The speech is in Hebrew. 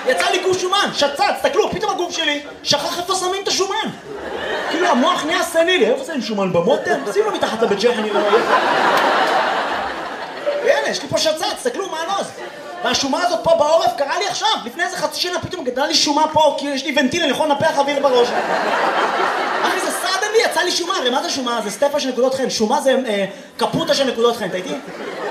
יצא לי גוף שומן, שצץ, תסתכלו, פתאום הגוף שלי שכח איפה שמים את השומן. כאילו המוח נהיה סנילי, איפה שמים שומן במותן? שים לו מתחת לבית ג'ח, אני לא רואה. הנה, יש לי פה שצץ, תסתכלו, מה הלוז? והשומה הזאת פה בעורף קרה לי עכשיו, לפני איזה חצי שנה פתאום גדלה לי שומה פה, כי יש לי ונטיל, אני יכול לנפח אוויר בראש. אחי, זה סעדן לי, יצא לי שומה, הרי מה זה שומה? זה סטפה של נקודות חן, שומה זה קפוטה של נקודות חן, אתה איתי?